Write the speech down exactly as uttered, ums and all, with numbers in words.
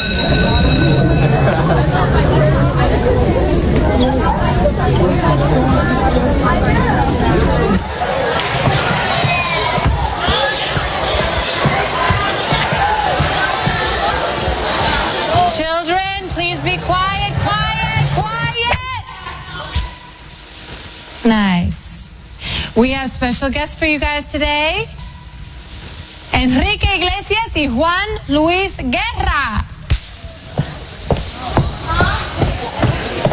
Children, please be quiet, quiet, quiet. Nice. We have special guests for you guys today. Enrique Iglesias y Juan Luis Guerra.